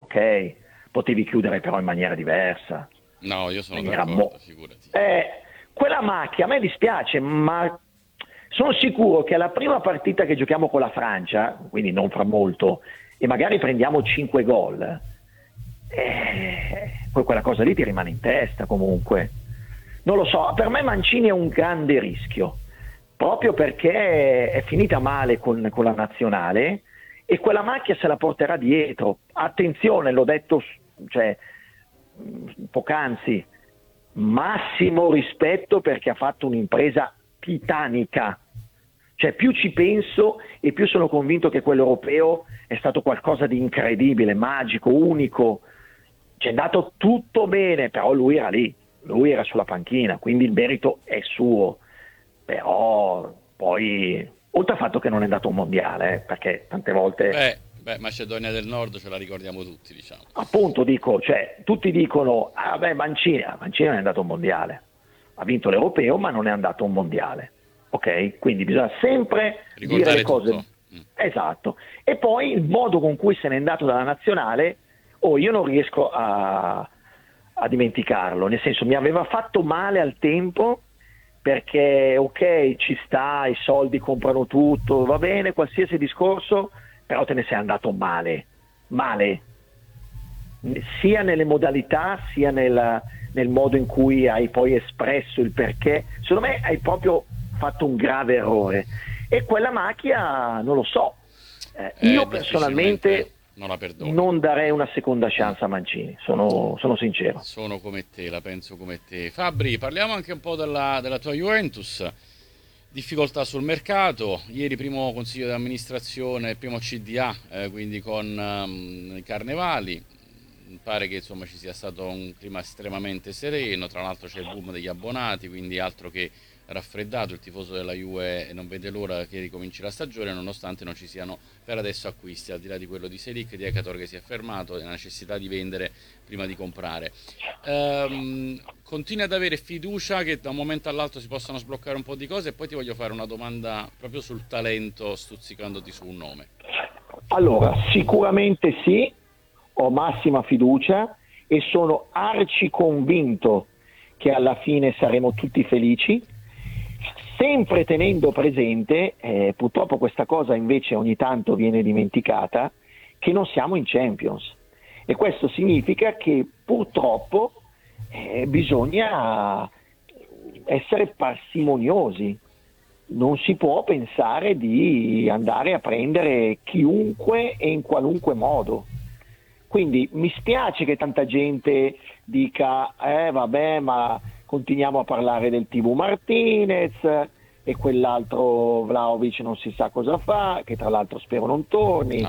ok, potevi chiudere però in maniera diversa. No, io sono In maniera d'accordo, figurati. quella macchia, a me dispiace, ma sono sicuro che alla prima partita che giochiamo con la Francia, quindi non fra molto, e magari prendiamo 5 gol, poi quella cosa lì ti rimane in testa comunque. Non lo so, per me Mancini è un grande rischio, proprio perché è finita male con la nazionale e quella macchia se la porterà dietro. Attenzione, l'ho detto cioè, poc'anzi, massimo rispetto perché ha fatto un'impresa titanica. Cioè più ci penso e più sono convinto che quello europeo è stato qualcosa di incredibile, magico, unico. C'è andato tutto bene, però lui era lì, lui era sulla panchina, quindi il merito è suo. Però poi, oltre al fatto che non è andato a un mondiale, perché tante volte, Macedonia del Nord ce la ricordiamo tutti, diciamo. appunto dico, cioè tutti dicono, ah beh Mancini non è andato a un mondiale, ha vinto l'europeo ma non è andato a un mondiale. Ok? Quindi bisogna sempre dire le Ricordare cose. tutto. Esatto. E poi il modo con cui se n'è andato dalla nazionale, io non riesco a dimenticarlo, nel senso mi aveva fatto male al tempo perché ok, ci sta, i soldi comprano tutto, va bene, qualsiasi discorso, però te ne sei andato male, sia nelle modalità sia nel modo in cui hai poi espresso il perché. Secondo me hai proprio fatto un grave errore e quella macchia non lo so. Io personalmente non la perdono. non darei una seconda chance a Mancini, sono sincero. Sono come te, la penso come te. Fabri, parliamo anche un po' della tua Juventus. Difficoltà sul mercato. Ieri primo consiglio di amministrazione, primo CDA, quindi con i carnevali. Pare che insomma ci sia stato un clima estremamente sereno. Tra l'altro c'è il boom degli abbonati, quindi altro che raffreddato. Il tifoso della Juve non vede l'ora che ricominci la stagione, nonostante non ci siano per adesso acquisti, al di là di quello di Selic, di Ekator che si è fermato e la necessità di vendere prima di comprare. Continui ad avere fiducia che da un momento all'altro si possano sbloccare un po' di cose, e poi ti voglio fare una domanda proprio sul talento, stuzzicandoti su un nome. Allora, sicuramente sì, ho massima fiducia e sono arci convinto che alla fine saremo tutti felici, sempre tenendo presente, purtroppo questa cosa invece ogni tanto viene dimenticata, che non siamo in Champions. E questo significa che purtroppo bisogna essere parsimoniosi. Non si può pensare di andare a prendere chiunque e in qualunque modo. Quindi mi spiace che tanta gente dica vabbè, ma continuiamo a parlare del TV Martinez e quell'altro Vlahovic non si sa cosa fa, che tra l'altro spero non torni.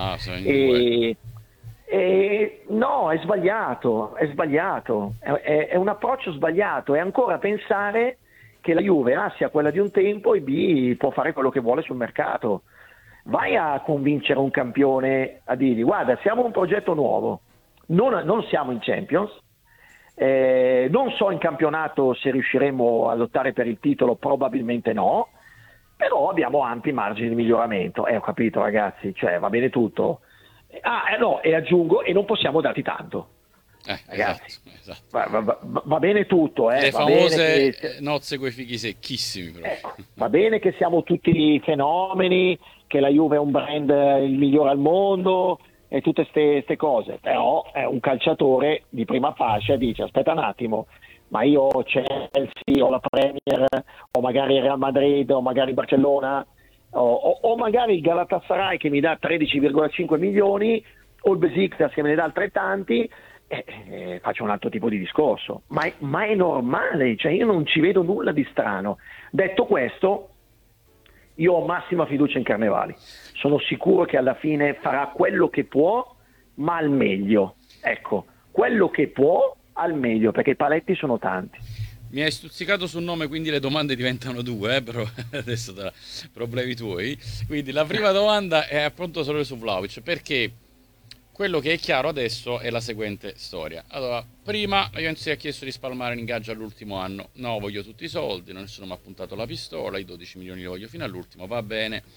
No, è sbagliato, è un approccio sbagliato, è ancora pensare che la Juve A sia quella di un tempo e B può fare quello che vuole sul mercato. Vai a convincere un campione a dirgli guarda, siamo un progetto nuovo, non siamo in Champions, non so in campionato se riusciremo a lottare per il titolo, probabilmente no, però abbiamo ampi margini di miglioramento. Ho capito ragazzi, cioè va bene tutto. No, e aggiungo, e non possiamo darti tanto. Ragazzi, esatto. Va bene tutto. Le va famose bene che... nozze coi fichi secchissimi. Ecco, va bene che siamo tutti fenomeni, che la Juve è un brand il migliore al mondo e tutte queste cose, però un calciatore di prima fascia dice aspetta un attimo, ma io ho Chelsea, ho la Premier, o magari il Real Madrid, o magari Barcellona, o magari il Galatasaray che mi dà 13,5 milioni, o il Besiktas che me ne dà altrettanti, faccio un altro tipo di discorso, ma è normale, cioè io non ci vedo nulla di strano. Detto questo, io ho massima fiducia in Carnevali, sono sicuro che alla fine farà quello che può, ma al meglio, ecco, quello che può al meglio, perché i paletti sono tanti. Mi hai stuzzicato sul nome, quindi le domande diventano due, però adesso problemi tuoi. Quindi la prima domanda è appunto solo su Vlahovic, perché quello che è chiaro adesso è la seguente storia. Allora, prima la Juventus ha chiesto di spalmare l'ingaggio all'ultimo anno. No, voglio tutti i soldi, nessuno mi ha puntato la pistola, i 12 milioni li voglio fino all'ultimo, va bene.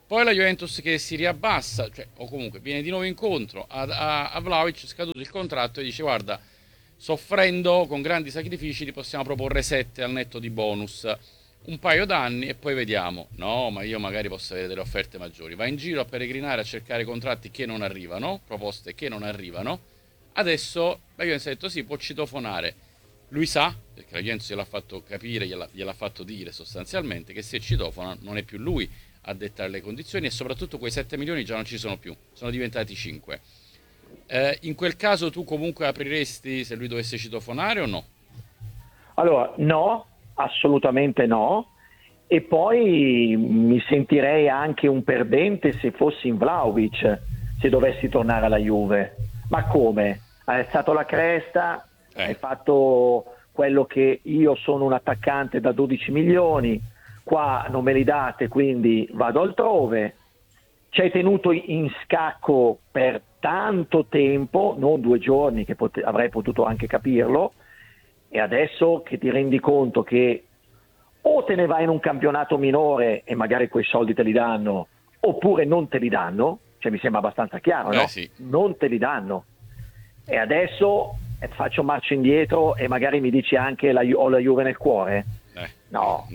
Poi la Juventus che si riabbassa, cioè, o comunque viene di nuovo incontro a Vlahovic, scaduto il contratto, e dice guarda, soffrendo con grandi sacrifici ti possiamo proporre 7 al netto di bonus, un paio d'anni e poi vediamo. No, ma io magari posso avere delle offerte maggiori. Va in giro a peregrinare, a cercare contratti che non arrivano, proposte che non arrivano. Adesso la Juventus ha detto sì, può citofonare. Lui sa, perché la Juventus gliel'ha fatto capire, gliel'ha fatto dire sostanzialmente, che se citofona non è più lui a dettare le condizioni, e soprattutto quei 7 milioni già non ci sono più, sono diventati 5. In quel caso tu comunque apriresti se lui dovesse citofonare o no? Allora, no, assolutamente no. E poi mi sentirei anche un perdente se fossi in Vlahovic, se dovessi tornare alla Juve. Ma come? Hai alzato la cresta, hai fatto quello che io sono un attaccante da 12 milioni, qua non me li date, quindi vado altrove. Ci hai tenuto in scacco per tanto tempo, non 2 giorni, che avrei potuto anche capirlo, e adesso che ti rendi conto che o te ne vai in un campionato minore e magari quei soldi te li danno, oppure non te li danno, cioè mi sembra abbastanza chiaro, no? Sì. Non te li danno. E adesso faccio marcia indietro e magari mi dici anche ho la Juve nel cuore? No.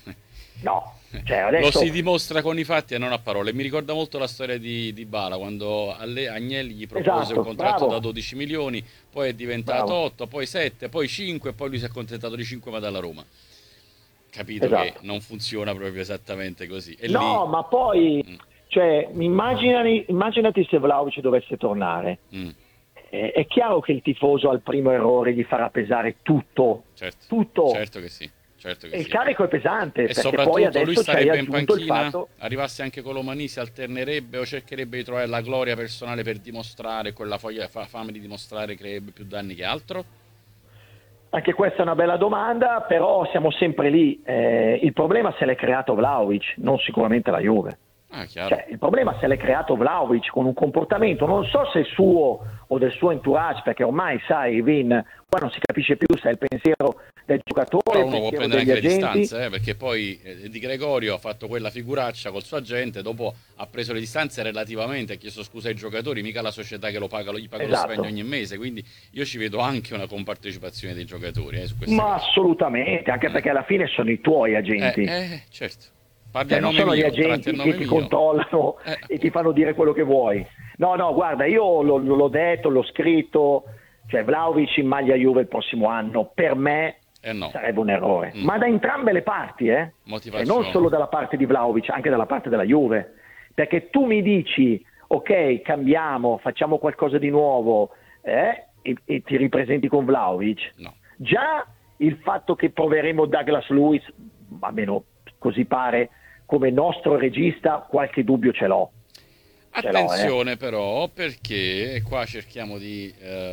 Cioè, adesso... Lo si dimostra con i fatti e non a parole. Mi ricorda molto la storia di Dybala, quando Agnelli gli propose un contratto da 12 milioni, poi è diventato 8, poi 7, poi 5, e poi lui si è accontentato di 5 ma dalla Roma. Capito che non funziona proprio esattamente così. E no, lì... ma poi, cioè, immaginati se Vlahovic dovesse tornare. È chiaro che il tifoso al primo errore gli farà pesare tutto. Tutto. Certo che sì. E il carico è pesante, e perché soprattutto poi adesso lui starebbe in aggiunto panchina, il fatto... arrivasse anche Colomani, si alternerebbe o cercherebbe di trovare la gloria personale per dimostrare, quella fame di dimostrare, creerebbe più danni che altro? Anche questa è una bella domanda, però siamo sempre lì. Il problema se l'è creato Vlahovic, non sicuramente la Juve. Cioè, il problema se l'è creato Vlahovic con un comportamento, non so se suo o del suo entourage, perché ormai sai, Vin, qua non si capisce più se è il pensiero del giocatore, però uno può prendere anche le agenti. distanze, perché poi Di Gregorio ha fatto quella figuraccia col suo agente, dopo ha preso le distanze relativamente, ha chiesto scusa ai giocatori, mica la società che lo paga, gli paga lo stipendio ogni mese, quindi io ci vedo anche una compartecipazione dei giocatori su queste cose. Assolutamente, anche perché alla fine sono i tuoi agenti. Certo. Non sono gli agenti che ti controllano e ti fanno dire quello che vuoi. No, guarda, io l'ho detto, l'ho scritto, cioè Vlahovic in maglia Juve il prossimo anno per me sarebbe un errore, ma da entrambe le parti, e non solo dalla parte di Vlahovic, anche dalla parte della Juve, perché tu mi dici ok, cambiamo, facciamo qualcosa di nuovo e ti ripresenti con Vlahovic. Già il fatto che proveremo Douglas Luiz, almeno così pare, come nostro regista, qualche dubbio ce l'ho. Attenzione però, perché qua cerchiamo di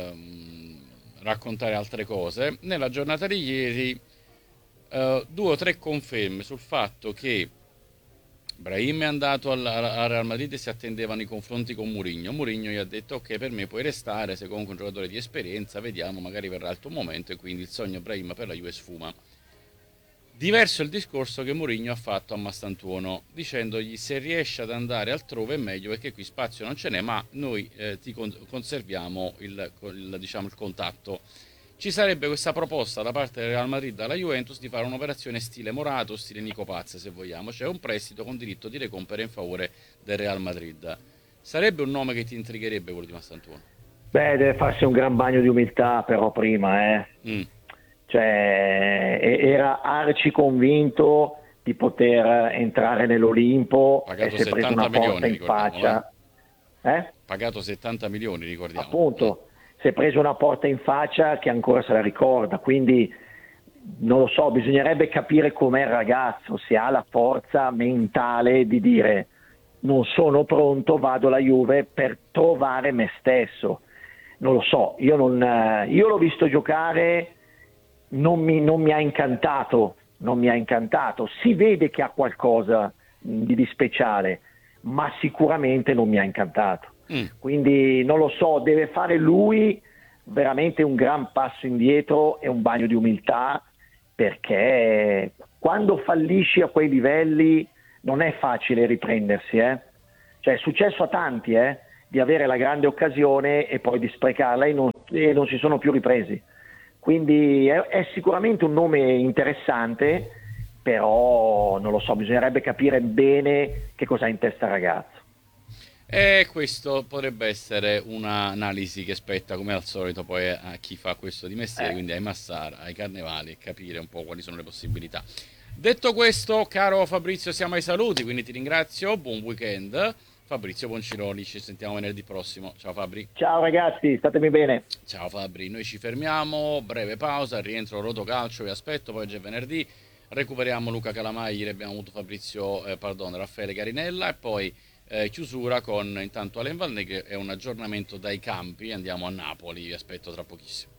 raccontare altre cose. Nella giornata di ieri 2 o 3 conferme sul fatto che Brahim è andato al Real Madrid e si attendevano i confronti con Mourinho. Mourinho gli ha detto ok, per me puoi restare, sei comunque un giocatore di esperienza, vediamo, magari verrà il tuo momento, e quindi il sogno Brahim per la Juve sfuma. Diverso il discorso che Mourinho ha fatto a Mastantuono, dicendogli se riesce ad andare altrove è meglio, perché qui spazio non ce n'è, ma noi ti conserviamo il contatto. Ci sarebbe questa proposta da parte del Real Madrid alla Juventus di fare un'operazione stile Morato, stile Nico Paz, se vogliamo, cioè un prestito con diritto di recompra in favore del Real Madrid. Sarebbe un nome che ti intrigherebbe quello di Mastantuono? Beh, deve farsi un gran bagno di umiltà però prima, Cioè, era arci convinto di poter entrare nell'Olimpo e si è preso una porta in faccia. Pagato 70 milioni, ricordiamo. Appunto, si è preso una porta in faccia che ancora se la ricorda, quindi non lo so, bisognerebbe capire com'è il ragazzo, se ha la forza mentale di dire non sono pronto, vado alla Juve per trovare me stesso. Non lo so, io l'ho visto giocare, non mi ha incantato, si vede che ha qualcosa di speciale, ma sicuramente non mi ha incantato. Quindi non lo so, deve fare lui veramente un gran passo indietro e un bagno di umiltà, perché quando fallisci a quei livelli non è facile riprendersi, eh. Cioè è successo a tanti, di avere la grande occasione e poi di sprecarla e non si sono più ripresi. Quindi è sicuramente un nome interessante, però non lo so, bisognerebbe capire bene che cosa ha in testa il ragazzo. E questo potrebbe essere un'analisi che spetta, come al solito, poi a chi fa questo di mestiere, Eh, quindi ai Massara, ai Carnevali, e capire un po' quali sono le possibilità. Detto questo, caro Fabrizio, siamo ai saluti, quindi ti ringrazio, buon weekend. Fabrizio Bonciroli, ci sentiamo venerdì prossimo. Ciao Fabri. Ciao ragazzi, statemi bene. Ciao Fabri, noi ci fermiamo, breve pausa, rientro Rotocalcio, vi aspetto, poi oggi è venerdì, recuperiamo Luca Calamai, ieri abbiamo avuto Raffaele Carinella e poi chiusura con intanto Alain Valnegre e un aggiornamento dai campi, andiamo a Napoli, vi aspetto tra pochissimo.